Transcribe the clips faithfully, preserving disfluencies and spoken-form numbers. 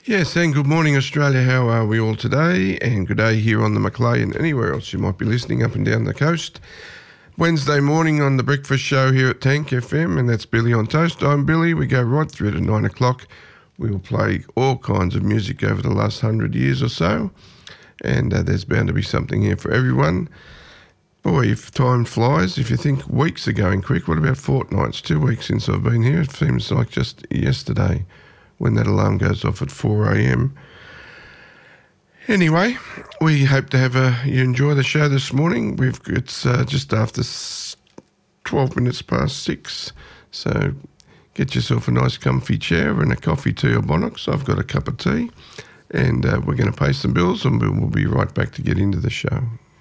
Yes, and good morning, Australia. How are we all today? And good day here on the Macleay and anywhere else you might be listening up and down the coast. Wednesday morning on the Breakfast Show here at Tank F M, and that's Billy on Toast. I'm Billy. We go right through to nine o'clock. We will play all kinds of music over the last hundred years or so, and uh, there's bound to be something here for everyone. Boy, if time flies, if you think weeks are going quick, what about fortnights? Two weeks since I've been here. It seems like just yesterday when that alarm goes off at four a.m. Anyway, we hope to have a, you enjoy the show this morning. We've It's uh, just after twelve minutes past six, so get yourself a nice comfy chair and a coffee, tea or Bonnox. I've got a cup of tea, and uh, we're going to pay some bills, and we'll be right back to get into the show.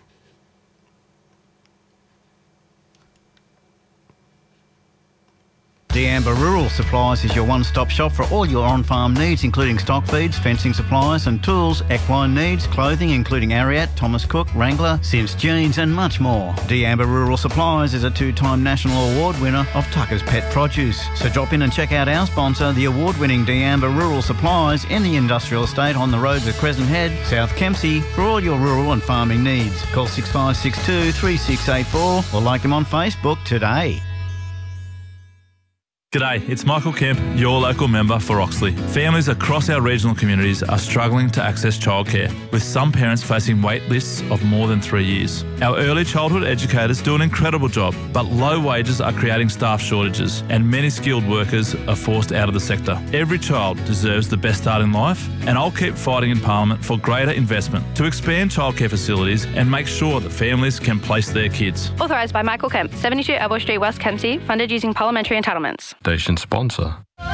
D'Amber Rural Supplies is your one-stop shop for all your on-farm needs, including stock feeds, fencing supplies and tools, equine needs, clothing including Ariat, Thomas Cook, Wrangler, Sims Jeans and much more. D'Amber Rural Supplies is a two-time national award winner of Tucker's Pet Produce. So drop in and check out our sponsor, the award-winning D'Amber Rural Supplies in the industrial estate on the roads of Crescent Head, South Kempsey for all your rural and farming needs. Call six five six two, three six eight four or like them on Facebook today. G'day, it's Michael Kemp, your local member for Oxley. Families across our regional communities are struggling to access childcare, with some parents facing wait lists of more than three years. Our early childhood educators do an incredible job, but low wages are creating staff shortages and many skilled workers are forced out of the sector. Every child deserves the best start in life, and I'll keep fighting in Parliament for greater investment to expand childcare facilities and make sure that families can place their kids. Authorised by Michael Kemp, seventy-two Elbow Street, West Kempsey, funded using parliamentary entitlements. Station sponsor.